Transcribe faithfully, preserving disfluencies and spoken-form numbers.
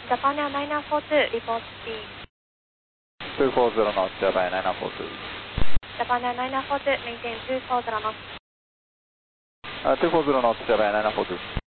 Japan Air nine nine four two, report speed. two four zero knots, Japan Air nine nine four two. Japan Air nine nine four two, maintain two four zero knots. Uh, two four zero knots, Japan Air nine nine four two.